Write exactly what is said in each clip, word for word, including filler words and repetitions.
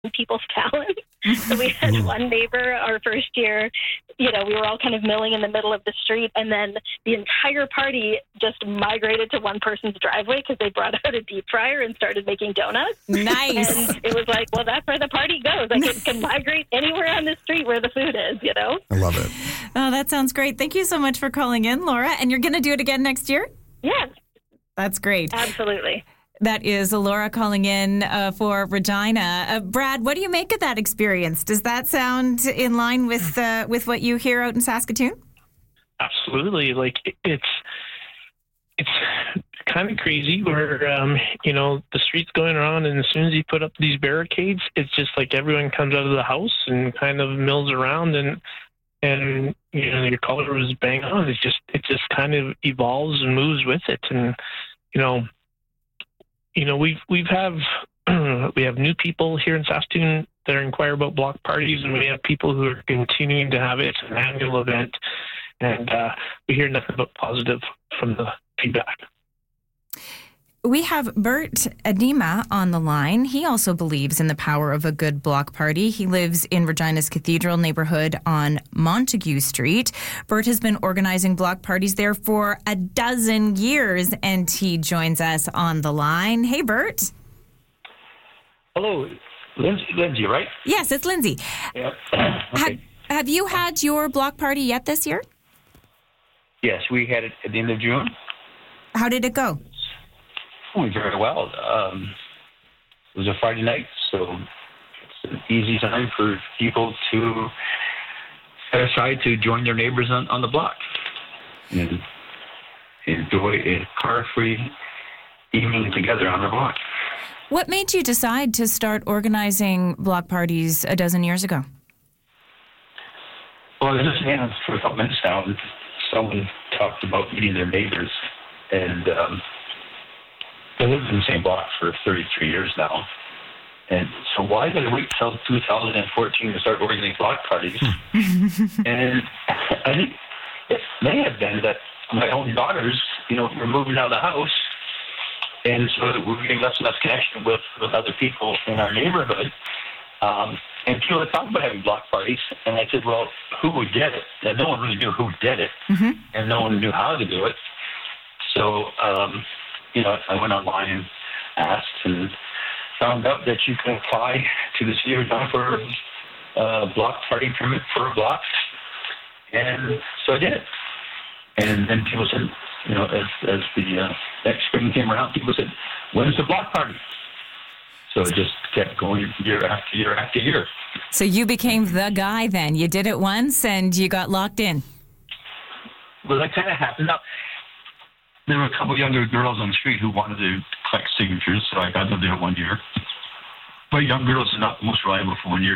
people's talent. So we had one neighbor our first year, you know, we were all kind of milling in the middle of the street, and then the entire party just migrated to one person's driveway because they brought out a deep fryer and started making donuts. Nice. And it was like, well, that's where the party goes. Like, it can migrate anywhere on the street where the food is, you know? I love it. Oh, that sounds great. Thank you so much for calling in, Laura. And you're going to do it again next year? Yes. That's great. Absolutely. That is Laura calling in uh, for Regina. Uh, Brad, what do you make of that experience? Does that sound in line with uh, with what you hear out in Saskatoon? Absolutely. Like, it's it's kind of crazy where, um, you know, the street's going around, and as soon as you put up these barricades, it's just like everyone comes out of the house and kind of mills around, and and you know, your color was bang on. It's just it just kind of evolves and moves with it, and you know. You know, we've we've have we have new people here in Saskatoon that are inquire about block parties, and we have people who are continuing to have it. It's an annual event, and uh, we hear nothing but positive from the feedback. We have Bert Adima on the line. He also believes in the power of a good block party. He lives in Regina's Cathedral neighborhood on Montague Street. Bert has been organizing block parties there for a dozen years, and he joins us on the line. Hey, Bert. Hello. Lindsay, Lindsay, right? Yes, it's Lindsay. Yep. Have, Okay. have you had your block party yet this year? Yes, we had it at the end of June. How did it go? Went very well. Um, it was a Friday night, so it's an easy time for people to set aside to join their neighbors on, on the block and enjoy a car-free evening together on the block. What made you decide to start organizing block parties a dozen years ago? Well, I was listening in for a couple minutes now, and someone talked about meeting their neighbors, and um, I lived in the same block for thirty-three years now. And so why did I wait till two thousand fourteen to start organizing block parties? And I think it may have been that my own daughters, you know, were moving out of the house. And so we were getting less and less connection with, with other people in our neighborhood. Um, and people would talk about having block parties. And I said, well, who would get it? And no one really knew who did it. Mm-hmm. And no one knew how to do it. So, um, you know, I went online and asked and found out that you can apply to the city of Regina for a block party permit for a block. And so I did it. And then people said, you know, as, as the uh, next spring came around, people said, when's the block party? So it just kept going year after year after year. So you became the guy then. You did it once and you got locked in. Well, that kind of happened. Now, there were a couple of younger girls on the street who wanted to collect signatures, so I got them there one year. But young girls are not the most reliable for one year.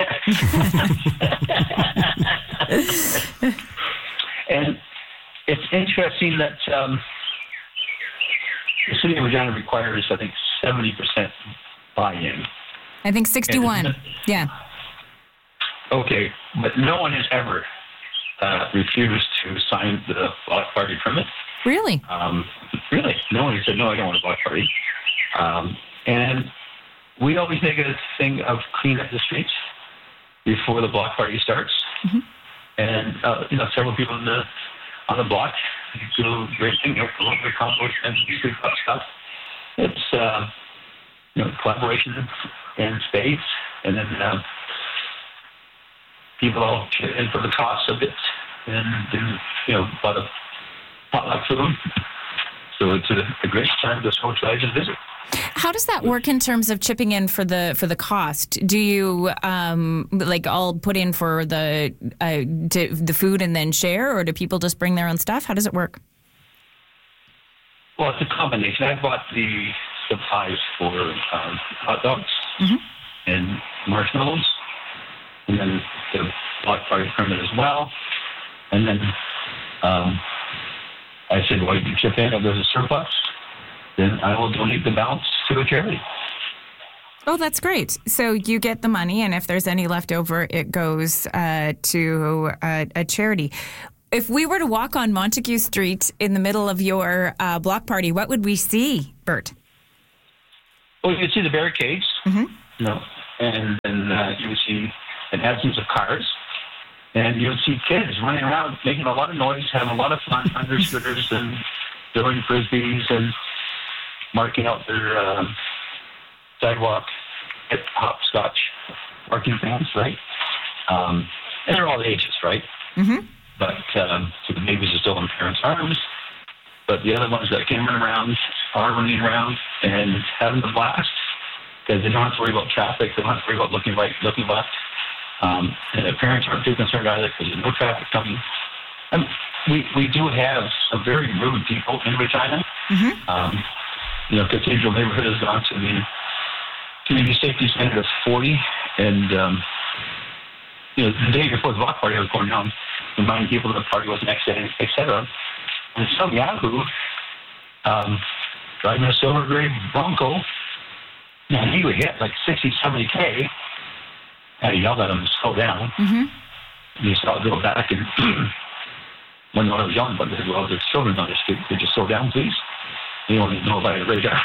And it's interesting that um, the city of Regina requires, I think, seventy percent buy-in. I think sixty-one. And, yeah. Okay, but no one has ever uh, refused to sign the block party permit. Really? Um, really, no one has said, no, I don't want a block party. Um, and we always make a thing of clean up the streets before the block party starts. Mm-hmm. And, uh, you know, several people in the, on the block do great thing, you know, a little bit of compost and street stuff. It's, uh, you know, collaboration in space, and then uh, people all chip in for the cost of it, and then, you know, a lot of potluck food. So it's a, a great time to socialize and visit. How does that work in terms of chipping in for the for the cost? Do you um, like all put in for the uh, to, the food and then share, or do people just bring their own stuff? How does it work? Well, it's a combination. I bought the supplies for um, hot dogs mm-hmm. and marshmallows, and then the block party permit as well. And then um, I said, well, you can chip in if there's a surplus, then I will donate the balance to a charity. Oh, that's great. So you get the money, and if there's any left over, it goes uh, to a, a charity. If we were to walk on Montague Street in the middle of your uh, block party, what would we see, Bert? Well, you can see the barricades, mm-hmm. you know, and then uh, you would see an absence of cars, and you would see kids running around making a lot of noise, having a lot of fun on their scooters and throwing frisbees and marking out their um, sidewalk, hip hopscotch marking things, right? Um, and they're all ages, right? Mm-hmm. But um, so the babies are still in parents' arms. But the other ones that can run around are running around and having a blast because they don't have to worry about traffic. They don't have to worry about looking right, looking left. Um, and the parents aren't too concerned either because there's no traffic coming. And we, we do have some very rude people in Regina. Mm-hmm. Um, you know, Cathedral neighborhood has gone to the community safety standard of forty. And, um, you know, the day before the block party, I was going down reminding people that the party was next day, et cetera. And some yahoo um, driving a silver gray Bronco, and he would hit like sixty, seventy K. And he yelled at him to slow down. Mm-hmm. And he saw it go back. And when I was young, but there's well, there's children on the street, could you slow down, please? You don't even know about a radar.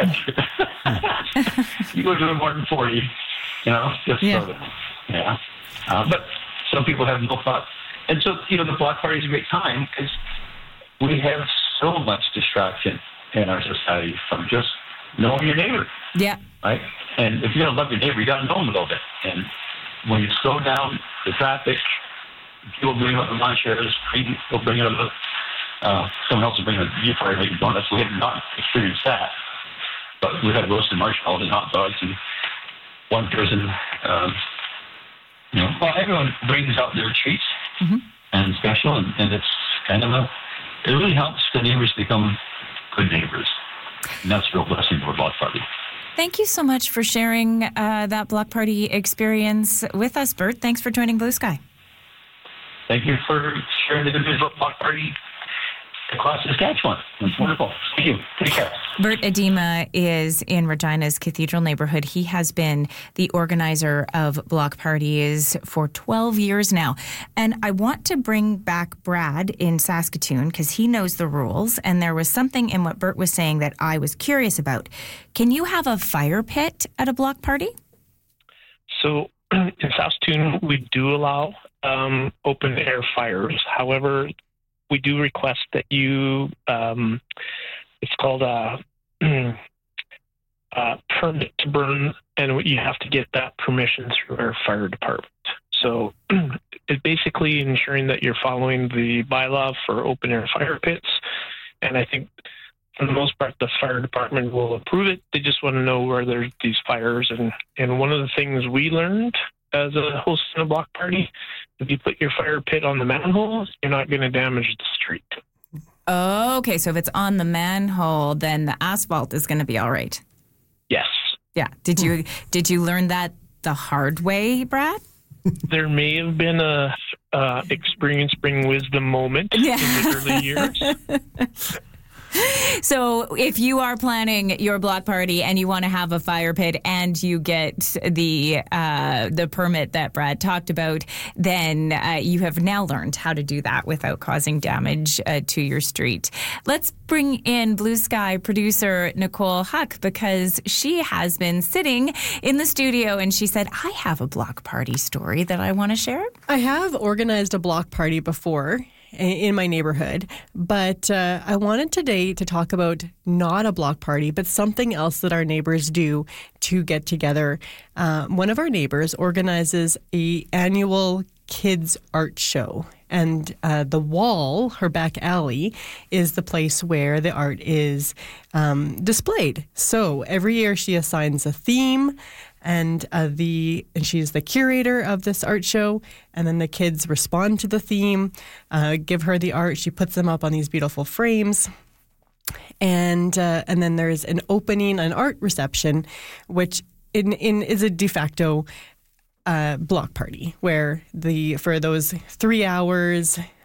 You go doing more than forty, you know, just yeah. slow down. Yeah. Uh, but some people have no thought. And so, you know, the block party is a great time because we have so much distraction in our society from just knowing your neighbor. Yeah. Right? And if you're going to love your neighbor, you got to know him a little bit. And when you slow down the traffic, people bring up the lawn chairs, people bring up the, uh, someone else will bring a you probably making donuts. We have not experienced that. But we've had roasted marshmallows and hot dogs, and one person, um, you know, well, everyone brings out their treats mm-hmm. and special, and, and it's kind of a, it really helps the neighbors become good neighbors. And that's a real blessing for a block party. Thank you so much for sharing uh, that block party experience with us, Bert. Thanks for joining Blue Sky. Thank you for sharing the good news about block party across Saskatchewan. It's wonderful. Thank you. Take care. Bert Edema is in Regina's Cathedral neighborhood. He has been the organizer of block parties for twelve years now. And I want to bring back Brad in Saskatoon because he knows the rules. And there was something in what Bert was saying that I was curious about. Can you have a fire pit at a block party? So in Saskatoon, we do allow um, open air fires. However, we do request that you, um, it's called a, a permit to burn, and you have to get that permission through our fire department. So it's basically ensuring that you're following the bylaw for open air fire pits. And I think for the most part, the fire department will approve it. They just want to know where there's these fires. And, and one of the things we learned as a host in a block party, if you put your fire pit on the manhole, you're not going to damage the street. Oh, okay. So if it's on the manhole, then the asphalt is going to be all right. Yes. Yeah. Did you did you learn that the hard way, Brad? There may have been a uh, experience bring wisdom moment yeah. in the early years. So if you are planning your block party and you want to have a fire pit and you get the uh, the permit that Brad talked about, then uh, you have now learned how to do that without causing damage uh, to your street. Let's bring in Blue Sky producer Nicole Huck because she has been sitting in the studio and she said, I have a block party story that I want to share. I have organized a block party before in my neighborhood, but uh, I wanted today to talk about not a block party, but something else that our neighbors do to get together. Uh, one of our neighbors organizes a annual kids art show, and uh, the wall, her back alley, is the place where the art is um, displayed. So every year she assigns a theme. And uh, the and she's the curator of this art show, and then the kids respond to the theme, uh, give her the art. She puts them up on these beautiful frames, and uh, and then there's an opening, an art reception, which in in is a de facto uh, block party where the for those three hours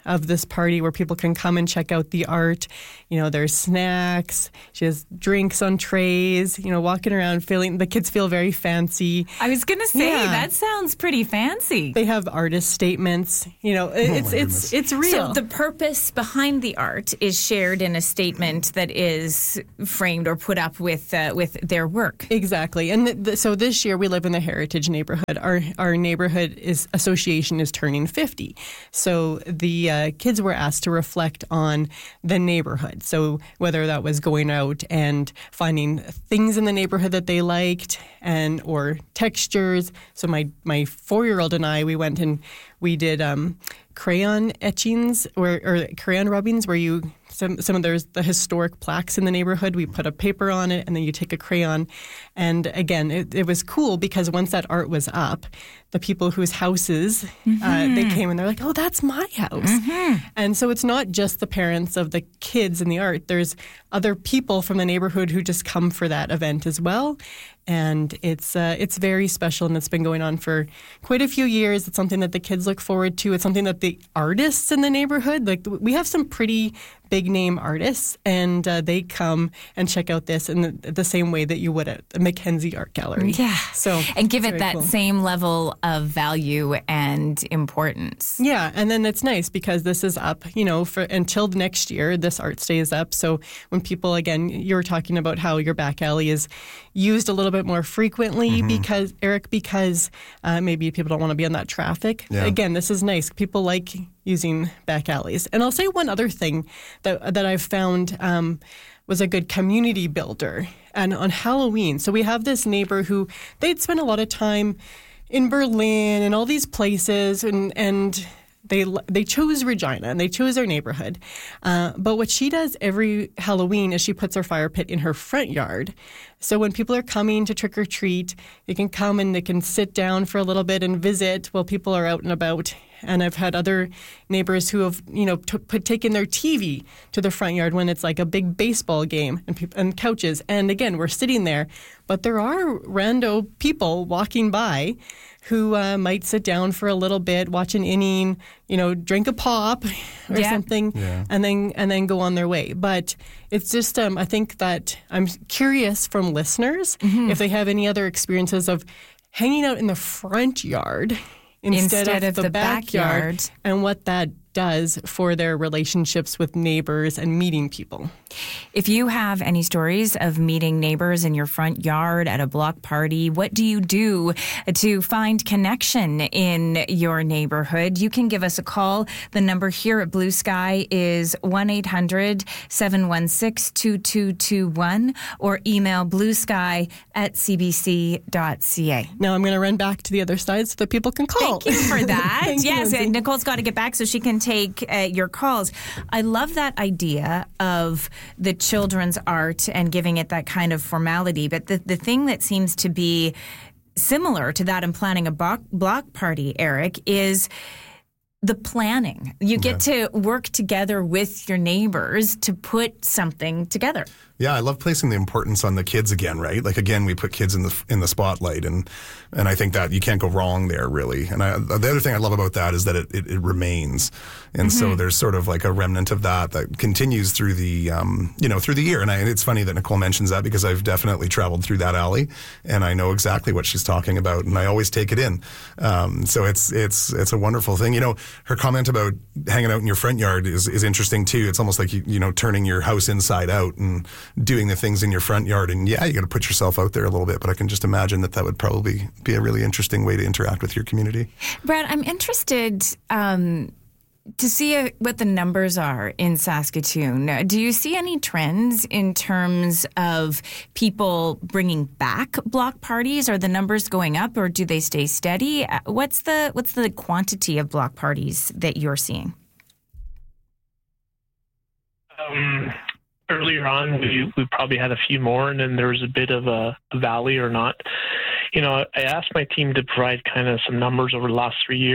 of this party where people can come and check out the art. You know, there's snacks. She has drinks on trays, you know, walking around feeling, the kids feel very fancy. I was going to say, Yeah. that sounds pretty fancy. They have artist statements. You know, it's my it's it's real. So the purpose behind the art is shared in a statement that is framed or put up with uh, with their work. Exactly. And th- th- so this year we live in the Heritage neighborhood. Our our neighborhood is association is turning fifty. So the uh, kids were asked to reflect on the neighborhood. So whether that was going out and finding things in the neighborhood that they liked and or textures. So my my four-year-old and I, we went and we did um, crayon etchings or, or crayon rubbings where you some some of there's the historic plaques in the neighborhood. We put a paper on it and then you take a crayon. And again, it, it was cool because once that art was up, the people whose houses mm-hmm. uh, they came and they're like, oh, that's my house. Mm-hmm. And so it's not just the parents of the kids in the art. There's other people from the neighborhood who just come for that event as well. And it's uh, it's very special, and it's been going on for quite a few years. It's something that the kids look forward to. It's something that the artists in the neighborhood, like we have some pretty big name artists, and uh, they come and check out this in the, the same way that you would at the Mackenzie Art Gallery. Yeah. So and give it very that cool. same level of value and importance. Yeah, and then it's nice because this is up, you know, for until next year. This art stays up. So when people, again, you were talking about how your back alley is used a little bit more frequently mm-hmm. because Eric, because uh, maybe people don't want to be on that traffic. Yeah. Again, this is nice. People like using back alleys. And I'll say one other thing that that I've found um, was a good community builder. And on Halloween, so we have this neighbor who they'd spend a lot of time in Berlin and all these places, and and they they chose Regina and they chose their neighborhood. Uh, but what she does every Halloween is she puts her fire pit in her front yard. So when people are coming to trick or treat, they can come and they can sit down for a little bit and visit while people are out and about. And I've had other neighbors who have, you know, t- put taken their T V to the front yard when it's like a big baseball game and, pe- and couches. And again, we're sitting there, but there are rando people walking by who uh, might sit down for a little bit, watch an inning, you know, drink a pop or yeah. something, yeah. and then and then go on their way. But it's just, um, I think that I'm curious from listeners mm-hmm. if they have any other experiences of hanging out in the front yard instead, instead of, of the, the backyard, backyard, and what that does for their relationships with neighbors and meeting people. If you have any stories of meeting neighbors in your front yard at a block party, what do you do to find connection in your neighborhood? You can give us a call. The number here at Blue Sky is one eight hundred seven one six two two two one or email bluesky at c b c dot c a. Now I'm going to run back to the other side so that people can call. Thank you for that. Thank you, yes, Lindsay. Nicole's got to get back so she can take uh, your calls. I love that idea of the children's art and giving it that kind of formality. But the, the thing that seems to be similar to that in planning a block, block party, Eric, is the planning. You get yeah. to work together with your neighbors to put something together. Yeah, I love placing the importance on the kids again, right? Like again, we put kids in the in the spotlight, and and I think that you can't go wrong there, really. And I, the other thing I love about that is that it, it, it remains, and mm-hmm. so there's sort of like a remnant of that that continues through the um, you know through the year. And, I, and it's funny that Nicole mentions that because I've definitely traveled through that alley, and I know exactly what she's talking about, and I always take it in. Um, so it's it's it's a wonderful thing. You know, her comment about hanging out in your front yard is is interesting too. It's almost like you you know turning your house inside out and doing the things in your front yard. And yeah, you got to put yourself out there a little bit, but I can just imagine that that would probably be a really interesting way to interact with your community. Brad, I'm interested um, to see uh, what the numbers are in Saskatoon. Do you see any trends in terms of people bringing back block parties? Are the numbers going up, or do they stay steady? Uh, What's the what's the quantity of block parties that you're seeing? Um, earlier on, we, we probably had a few more, and then there was a bit of a, a valley or not. You know, I asked my team to provide kind of some numbers over the last three years,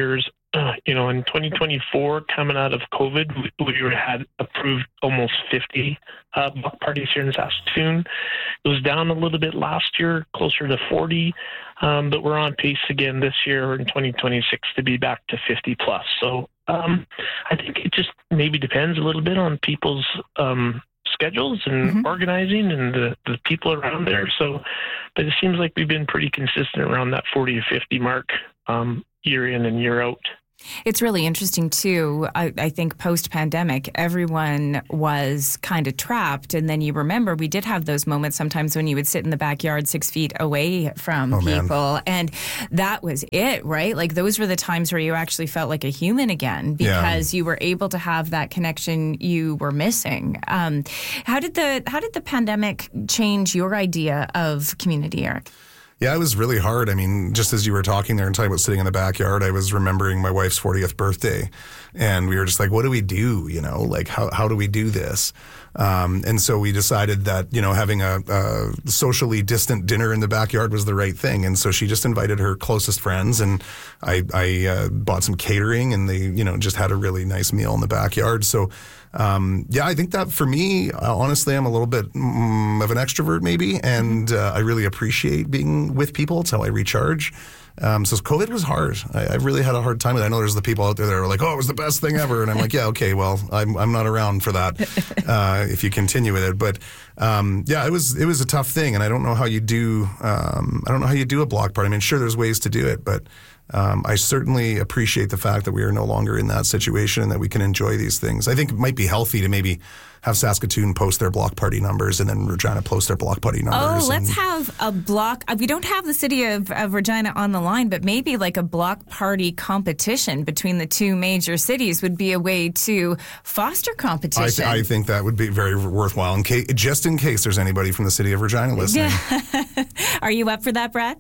uh, you know, in twenty twenty-four, coming out of COVID, we, we were, had approved almost fifty uh, block parties here in Saskatoon. It was down a little bit last year, closer to forty, um, but we're on pace again this year in twenty twenty-six to be back to fifty plus. So um, I think it just maybe depends a little bit on people's um, schedules and mm-hmm. organizing and the, the people around there. So, but it seems like we've been pretty consistent around that forty to fifty mark um, year in and year out. It's really interesting, too. I, I think post-pandemic, everyone was kind of trapped. And then you remember we did have those moments sometimes when you would sit in the backyard six feet away from oh, people. Man. And that was it, right? Like those were the times where you actually felt like a human again because yeah. you were able to have that connection you were missing. Um, how did the how did the pandemic change your idea of community, Eric? Yeah, it was really hard. I mean, just as you were talking there and talking about sitting in the backyard, I was remembering my wife's fortieth birthday. And we were just like, what do we do? You know, like, how, how do we do this? Um, and so we decided that, you know, having a, a socially distant dinner in the backyard was the right thing. And so she just invited her closest friends, and I, I uh, bought some catering, and they, you know, just had a really nice meal in the backyard. So, um, yeah, I think that for me, uh, honestly, I'm a little bit mm, of an extrovert maybe, and uh, I really appreciate being with people. It's how I recharge. Um, so COVID was hard. I, I really had a hard time with it. I know there's the people out there that are like, oh, it was the best thing ever. And I'm like, yeah, okay, well, I'm I'm not around for that uh, if you continue with it. But um, yeah, it was it was a tough thing. And I don't know how you do, um, I don't know how you do a block party. I mean, sure, there's ways to do it, but um, I certainly appreciate the fact that we are no longer in that situation and that we can enjoy these things. I think it might be healthy to maybe have Saskatoon post their block party numbers and then Regina post their block party numbers. Oh, let's and, have a block. We don't have the city of, of Regina on the line, but maybe like a block party competition between the two major cities would be a way to foster competition. I, th- I think that would be very worthwhile, in case, just in case there's anybody from the city of Regina listening. Yeah. Are you up for that, Brad?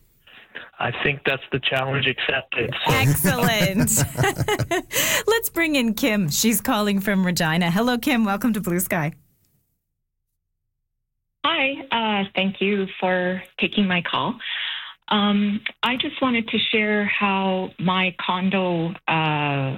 I think that's the challenge accepted. So. Excellent. Let's bring in Kim. She's calling from Regina. Hello, Kim. Welcome to Blue Sky. Hi. Uh, thank you for taking my call. Um, I just wanted to share how my condo uh,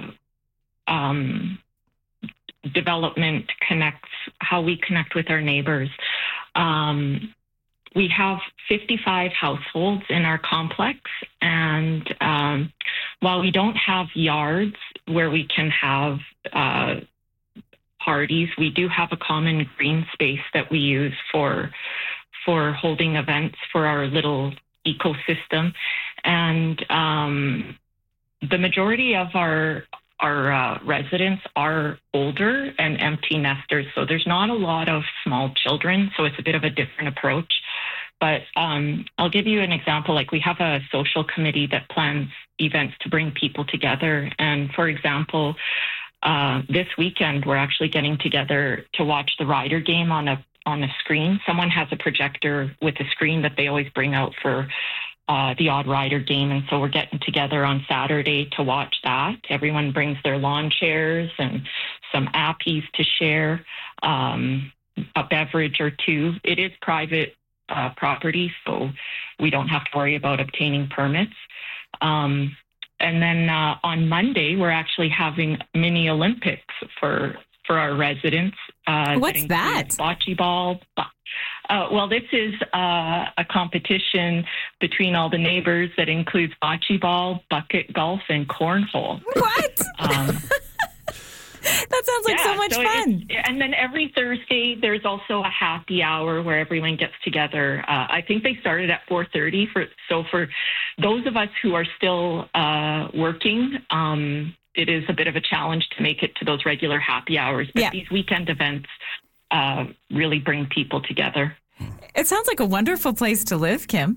um, development connects, how we connect with our neighbors. Um, We have fifty-five households in our complex, and um, while we don't have yards where we can have uh, parties, we do have a common green space that we use for for holding events for our little ecosystem. And um, the majority of our our uh, residents are older and empty nesters, so there's not a lot of small children, so it's a bit of a different approach. But um, I'll give you an example. Like, we have a social committee that plans events to bring people together. And for example, uh, this weekend, we're actually getting together to watch the Rider game on a on a screen. Someone has a projector with a screen that they always bring out for uh, the odd Rider game. And so we're getting together on Saturday to watch that. Everyone brings their lawn chairs and some appies to share, um, a beverage or two. It is private Uh, property, so we don't have to worry about obtaining permits. Um, and then uh, on Monday, we're actually having mini Olympics for for our residents. Uh, What's that? that? Bocce ball. Uh, well, this is uh, a competition between all the neighbors that includes bocce ball, bucket golf, and cornhole. What? Um, That sounds like yeah, so much so fun. And then every Thursday, there's also a happy hour where everyone gets together. Uh, I think they started at four thirty. For, so for those of us who are still uh, working, um, it is a bit of a challenge to make it to those regular happy hours. But yeah. these weekend events uh, really bring people together. It sounds like a wonderful place to live, Kim.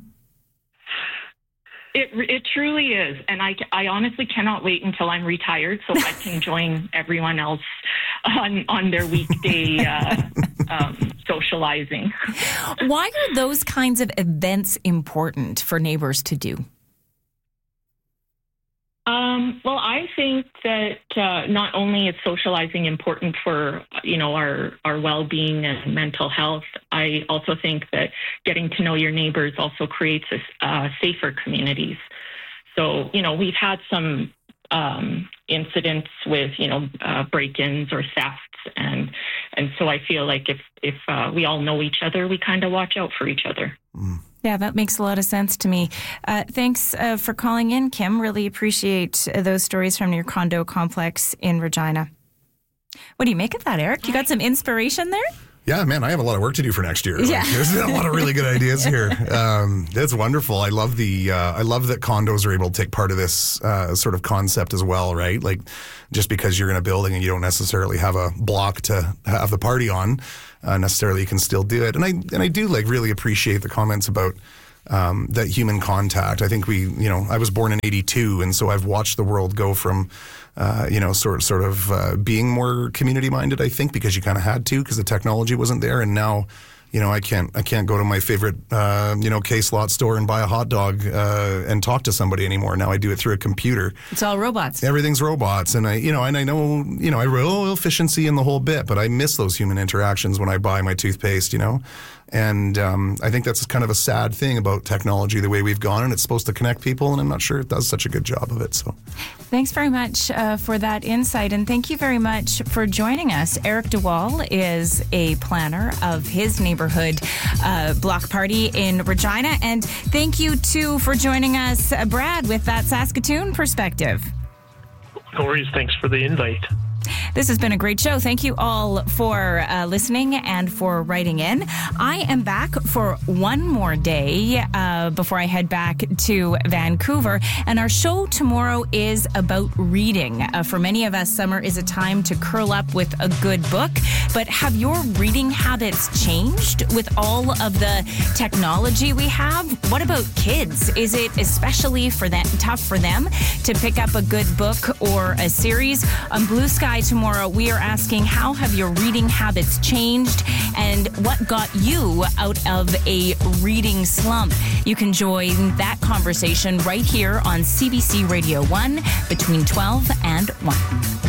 It it truly is, and I, I honestly cannot wait until I'm retired so I can join everyone else on on their weekday uh, um, socializing. Why are those kinds of events important for neighbors to do? Um, well, I think that uh, not only is socializing important for, you know, our, our well-being and mental health, I also think that getting to know your neighbors also creates a, uh, safer communities. So, you know, we've had some um, incidents with, you know, uh, break-ins or thefts. And and so I feel like if, if uh, we all know each other, we kind of watch out for each other. Mm. Yeah, that makes a lot of sense to me. Uh, thanks uh, for calling in, Kim. Really appreciate those stories from your condo complex in Regina. What do you make of that, Eric? You got some inspiration there? Yeah, man, I have a lot of work to do for next year. Like, Yeah. there's a lot of really good ideas here. Um, that's wonderful. I love the, uh, I love that condos are able to take part of this uh, sort of concept as well, right? Like, just because you're in a building and you don't necessarily have a block to have the party on, uh, necessarily you can still do it. And I and I do like really appreciate the comments about um, that human contact. I think we, you know, I was born in eighty-two, and so I've watched the world go from Uh, you know, sort sort of uh, being more community minded. I think because you kind of had to, because the technology wasn't there, and now, you know, I can't I can't go to my favorite uh, you know K-Slot store and buy a hot dog uh, and talk to somebody anymore. Now I do it through a computer. It's all robots. Everything's robots, and I you know and I know you know I oh, efficiency in the whole bit, but I miss those human interactions when I buy my toothpaste. You know. And um, I think that's kind of a sad thing about technology, the way we've gone, and it's supposed to connect people, and I'm not sure it does such a good job of it. So, thanks very much uh, for that insight, and thank you very much for joining us. Eric DeWall is a planner of his neighborhood uh, block party in Regina, and thank you too for joining us, uh, Brad, with that Saskatoon perspective. No worries. Thanks for the invite. This has been a great show. Thank you all for uh, listening and for writing in. I am back for one more day uh, before I head back to Vancouver. And our show tomorrow is about reading. Uh, for many of us, summer is a time to curl up with a good book. But have your reading habits changed with all of the technology we have? What about kids? Is it especially for them, tough for them to pick up a good book or a series? On Blue Sky tomorrow, we are asking, how have your reading habits changed and what got you out of a reading slump? You can join that conversation right here on C B C Radio one between twelve and one.